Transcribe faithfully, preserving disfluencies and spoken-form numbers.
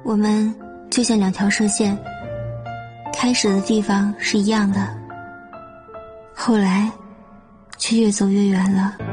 我们就像两条射线，开始的地方是一样的，后来却越走越远了。